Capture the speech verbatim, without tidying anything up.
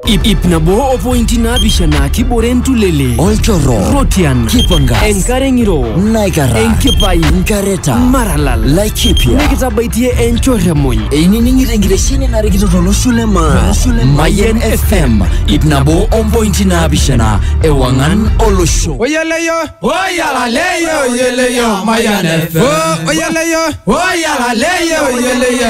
Ip ip nabo opointi naapishana kiboren tulele. Olchorro. Rotian. Kipangas. Enkarengiro. Naikara. Enkipai. Nkareta. Maralal. Laikipia. Nikitabaitie enchoremony. Einining'ire enkitesheni narikito tolosho le Maa. Mayen F M. Ip nabo ompointi naapishana ewang'an olosho. Oyeleyo. Oyalaleyo. Oyeleyo. Mayen F M. Oyeleyo. Oyalaleyo. Oyeleyo.